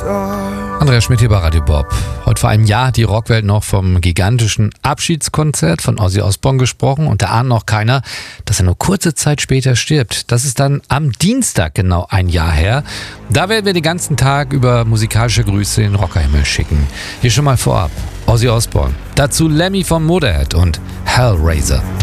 Andreas Schmidt hier bei Radio Bob. Heute vor einem Jahr hat die Rockwelt noch vom gigantischen Abschiedskonzert von Ozzy Osbourne gesprochen und da ahnt noch keiner, dass er nur kurze Zeit später stirbt. Das ist dann am Dienstag genau ein Jahr her. Da werden wir den ganzen Tag über musikalische Grüße in den Rockerhimmel schicken. Hier schon mal vorab Ozzy Osbourne. Dazu Lemmy von Motorhead und Hellraiser.